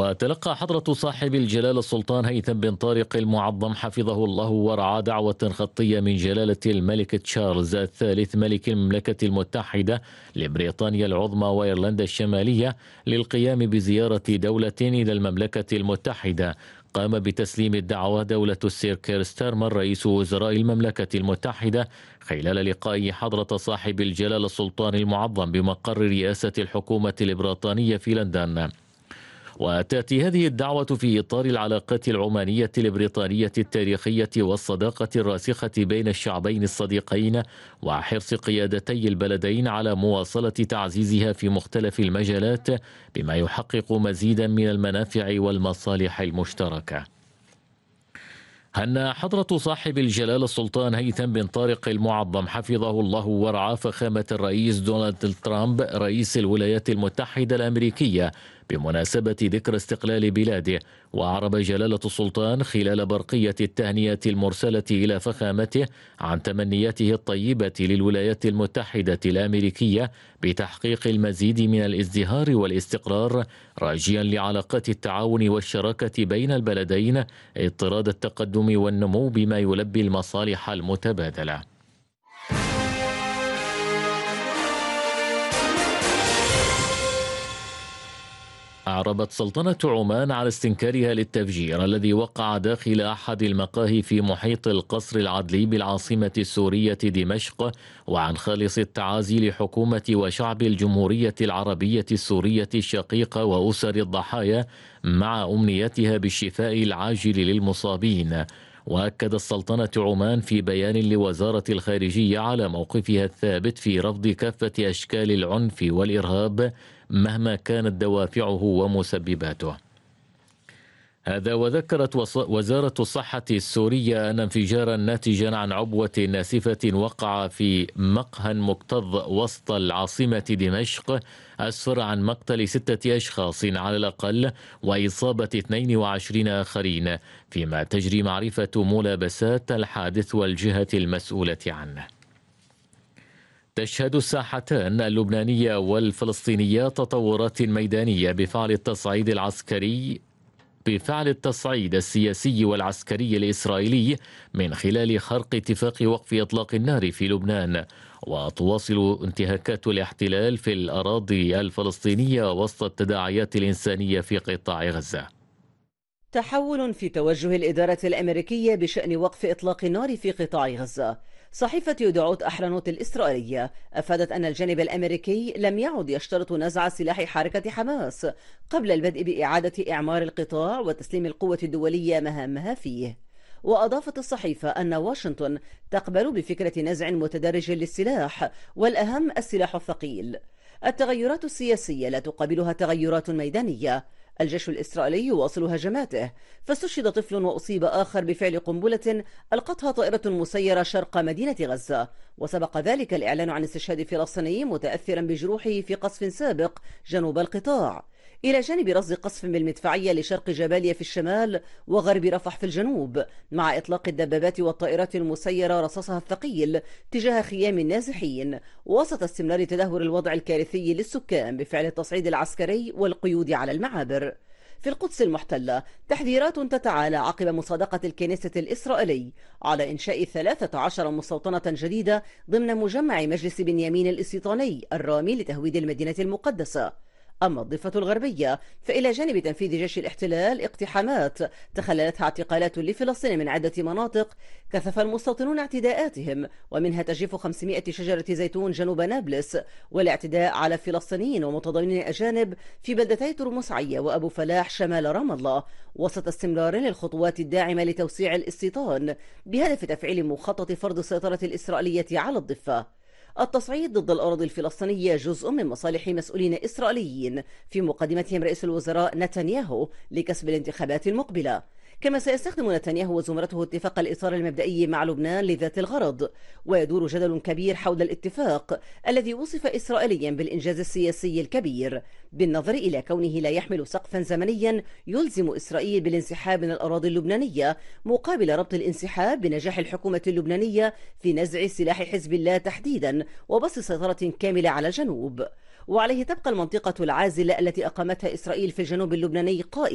وتلقى حضرة صاحب الجلالة السلطان هيثم بن طارق المعظم حفظه الله ورعاه دعوة خطية من جلالة الملك تشارلز الثالث ملك المملكة المتحدة لبريطانيا العظمى وإيرلندا الشمالية للقيام بزيارة دولة إلى المملكة المتحدة. قام بتسليم الدعوة دولة السير كير ستارمر رئيس وزراء المملكة المتحدة خلال لقاء حضرة صاحب الجلالة السلطان المعظم بمقر رئاسة الحكومة البريطانية في لندن. وتأتي هذه الدعوة في إطار العلاقات العمانية البريطانية التاريخية والصداقة الراسخة بين الشعبين الصديقين وحرص قيادتي البلدين على مواصلة تعزيزها في مختلف المجالات بما يحقق مزيدا من المنافع والمصالح المشتركة. هنأ حضرة صاحب الجلالة السلطان هيثم بن طارق المعظم حفظه الله ورعاه فخامة الرئيس دونالد ترامب رئيس الولايات المتحدة الأمريكية بمناسبة ذكرى استقلال بلاده. وأعرب جلالة السلطان خلال برقية التهنئة المرسلة إلى فخامته عن تمنياته الطيبة للولايات المتحدة الأمريكية بتحقيق المزيد من الازدهار والاستقرار، راجيا لعلاقات التعاون والشراكة بين البلدين اضطراد التقدم والنمو بما يلبي المصالح المتبادلة. أعربت سلطنة عمان على استنكارها للتفجير الذي وقع داخل أحد المقاهي في محيط القصر العدلي بالعاصمة السورية دمشق، وعن خالص التعازي لحكومة وشعب الجمهورية العربية السورية الشقيقة وأسر الضحايا مع أمنيتها بالشفاء العاجل للمصابين. وأكد السلطنة عمان في بيان لوزارة الخارجية على موقفها الثابت في رفض كافة أشكال العنف والإرهاب مهما كانت دوافعه ومسبباته. هذا وذكرت وزارة الصحة السورية أن انفجارا ناتجا عن عبوة ناسفة وقع في مقهى مكتظ وسط العاصمة دمشق أسفر عن مقتل 6 أشخاص على الأقل وإصابة 22 آخرين، فيما تجري معرفة ملابسات الحادث والجهة المسؤولة عنه. تشهد الساحتان اللبنانية والفلسطينية تطورات ميدانية بفعل التصعيد السياسي والعسكري الإسرائيلي من خلال خرق اتفاق وقف إطلاق النار في لبنان. وتواصل انتهاكات الاحتلال في الأراضي الفلسطينية وسط التداعيات الإنسانية في قطاع غزة. تحول في توجه الإدارة الأمريكية بشأن وقف إطلاق النار في قطاع غزة. صحيفة يدعوت أحرنوت الإسرائيلية أفادت أن الجانب الأمريكي لم يعد يشترط نزع سلاح حركة حماس قبل البدء بإعادة إعمار القطاع وتسليم القوة الدولية مهامها فيه. وأضافت الصحيفة أن واشنطن تقبل بفكرة نزع متدرج للسلاح، والأهم السلاح الثقيل. التغيرات السياسية لا تقابلها تغيرات ميدانية. الجيش الإسرائيلي يواصل هجماته، فاستشهد طفل وأصيب آخر بفعل قنبلة ألقتها طائرة مسيرة شرق مدينة غزة، وسبق ذلك الإعلان عن استشهاد فلسطيني متأثرا بجروحه في قصف سابق جنوب القطاع، إلى جانب رصد قصف بالمدفعية لشرق جباليا في الشمال وغرب رفح في الجنوب، مع إطلاق الدبابات والطائرات المسيرة رصاصها الثقيل تجاه خيام النازحين، وسط استمرار تدهور الوضع الكارثي للسكان بفعل التصعيد العسكري والقيود على المعابر. في القدس المحتلة تحذيرات تتعالى عقب مصادقة الكنيسة الإسرائيلي على إنشاء 13 مستوطنة جديدة ضمن مجمع مجلس بنيامين الاستيطاني الرامي لتهويد المدينة المقدسة. أما الضفة الغربية فإلى جانب تنفيذ جيش الاحتلال اقتحامات تخللتها اعتقالات لفلسطين من عدة مناطق، كثف المستوطنون اعتداءاتهم، ومنها تجريف 500 شجرة زيتون جنوب نابلس والاعتداء على فلسطينيين ومتضامنين أجانب في بلدتي ترمس عيا وأبو فلاح شمال رام الله، وسط استمرار للخطوات الداعمة لتوسيع الاستيطان بهدف تفعيل مخطط فرض السيطرة الإسرائيلية على الضفة. التصعيد ضد الأراضي الفلسطينية جزء من مصالح مسؤولين إسرائيليين في مقدمتهم رئيس الوزراء نتنياهو لكسب الانتخابات المقبلة. كما سيستخدم نتنياهو وزمرته اتفاق الإطار المبدئي مع لبنان لذات الغرض. ويدور جدل كبير حول الاتفاق الذي وصف إسرائيليا بالإنجاز السياسي الكبير، بالنظر إلى كونه لا يحمل سقفا زمنيا يلزم إسرائيل بالانسحاب من الأراضي اللبنانية، مقابل ربط الانسحاب بنجاح الحكومة اللبنانية في نزع سلاح حزب الله تحديدا وبسط سيطرة كاملة على الجنوب. وعليه تبقى المنطقة العازلة التي أقامتها إسرائيل في الجنوب اللبناني قائمة